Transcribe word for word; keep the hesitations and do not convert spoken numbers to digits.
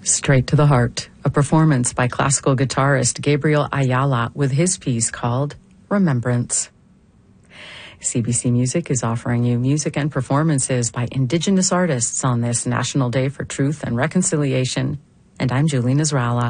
Straight to the Heart, a performance by classical guitarist Gabriel Ayala with his piece called Remembrance. C B C Music is offering you music and performances by Indigenous artists on this National Day for Truth and Reconciliation, and I'm Julie Nasrallah.